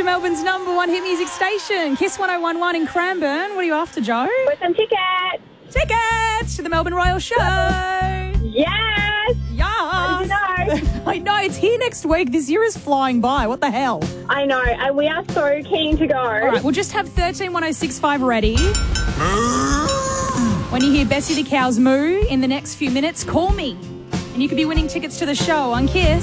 Melbourne's #1 hit music station, Kiss 101.1 in Cranbourne. What are you after, Joe? With some tickets. Tickets to the Melbourne Royal Show. Yes. Yes. How did you know? I know, it's here next week. This year is flying by. What the hell? I know, and we are so keen to go. All right, we'll just have 131065 ready. When you hear Bessie the Cow's moo in the next few minutes, call me. And you could be winning tickets to the show on Kiss.